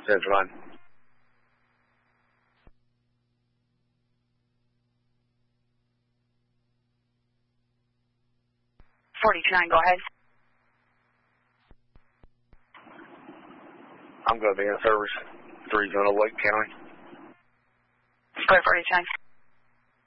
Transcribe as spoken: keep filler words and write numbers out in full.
Central line. forty-two nine, go ahead. I'm going to be in service, three zone of Lake County. Square forty-two nine.